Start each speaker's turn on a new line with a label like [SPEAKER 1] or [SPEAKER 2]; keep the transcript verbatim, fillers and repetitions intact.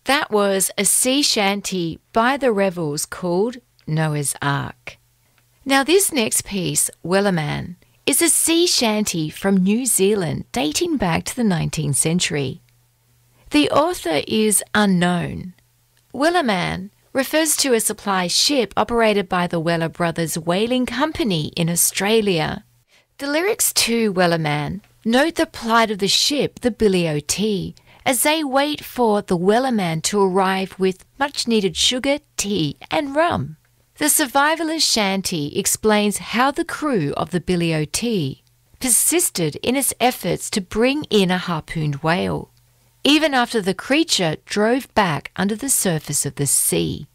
[SPEAKER 1] That was a sea shanty by the Revels called Noah's Ark. Now this next piece, Wellerman, is a sea shanty from New Zealand dating back to the nineteenth century. The author is unknown. Wellerman refers to a supply ship operated by the Weller Brothers Whaling Company in Australia. The lyrics to Wellerman note the plight of the ship, the Billy O T, as they wait for the Wellerman to arrive with much-needed sugar, tea and rum. The survivalist shanty explains how the crew of the Billy O T persisted in its efforts to bring in a harpooned whale, even after the creature drove back under the surface of the sea.